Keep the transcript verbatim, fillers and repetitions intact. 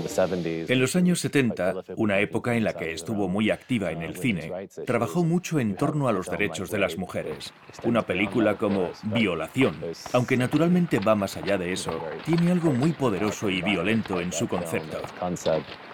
En los años setenta, una época en la que estuvo muy activa en el cine, trabajó mucho en torno a los derechos de las mujeres. Una película como Violación, aunque naturalmente va más allá de eso, tiene algo muy poderoso y violento en su concepto.